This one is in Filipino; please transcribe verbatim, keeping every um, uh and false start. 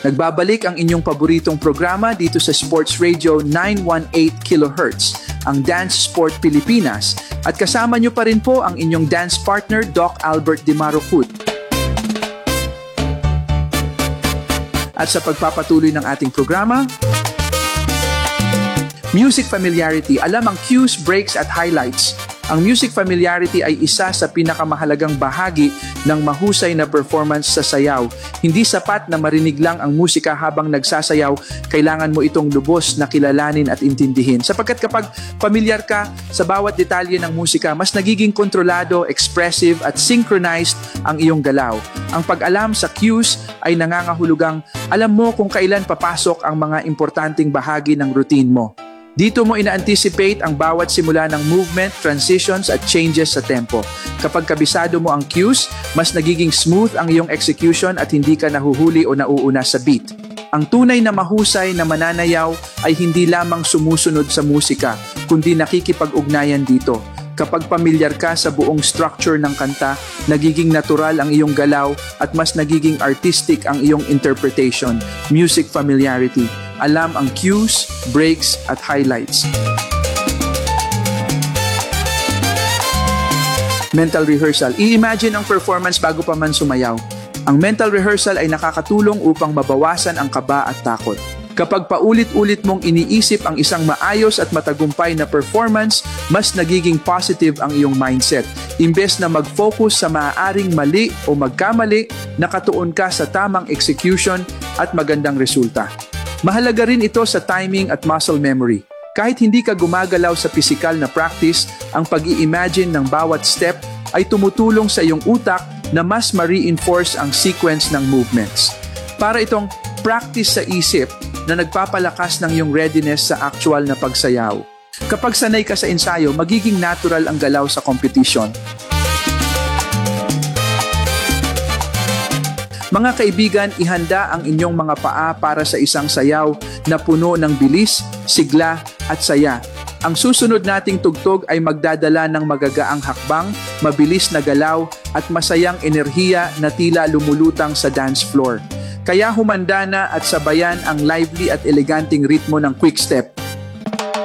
Nagbabalik ang inyong paboritong programa dito sa Sports Radio nine eighteen kilohertz, ang Dance Sport Pilipinas. At kasama nyo pa rin po ang inyong dance partner, Doc Albert Di Marucut. At sa pagpapatuloy ng ating programa, music familiarity. Alam ang cues, breaks at highlights. Ang music familiarity ay isa sa pinakamahalagang bahagi ng mahusay na performance sa sayaw. Hindi sapat na marinig lang ang musika habang nagsasayaw, kailangan mo itong lubos na kilalanin at intindihin. Sapagkat kapag pamilyar ka sa bawat detalye ng musika, mas nagiging kontrolado, expressive at synchronized ang iyong galaw. Ang pag-alam sa cues ay nangangahulugang alam mo kung kailan papasok ang mga importanteng bahagi ng routine mo. Dito mo ina-anticipate ang bawat simula ng movement, transitions at changes sa tempo. Kapag kabisado mo ang cues, mas nagiging smooth ang iyong execution at hindi ka nahuhuli o nauuna sa beat. Ang tunay na mahusay na mananayaw ay hindi lamang sumusunod sa musika, kundi nakikipag-ugnayan dito. Kapag pamilyar ka sa buong structure ng kanta, nagiging natural ang iyong galaw at mas nagiging artistic ang iyong interpretation. Music familiarity. Alam ang cues, breaks at highlights. Mental rehearsal. I-imagine ang performance bago pa man sumayaw. Ang mental rehearsal ay nakakatulong upang mabawasan ang kaba at takot. Kapag paulit-ulit mong iniisip ang isang maayos at matagumpay na performance, mas nagiging positive ang iyong mindset. Imbes na mag-focus sa maaaring mali o magkamali, nakatuon ka sa tamang execution at magandang resulta. Mahalaga rin ito sa timing at muscle memory. Kahit hindi ka gumagalaw sa physical na practice, ang pag-i-imagine ng bawat step ay tumutulong sa iyong utak na mas ma-reinforce ang sequence ng movements. Para itong practice sa isip na nagpapalakas ng iyong readiness sa actual na pagsayaw. Kapag sanay ka sa ensayo, magiging natural ang galaw sa competition. Mga kaibigan, ihanda ang inyong mga paa para sa isang sayaw na puno ng bilis, sigla at saya. Ang susunod nating tugtog ay magdadala ng magagaang hakbang, mabilis na galaw at masayang enerhiya na tila lumulutang sa dance floor. Kaya humanda na at sabayan ang lively at eleganting ritmo ng quick step.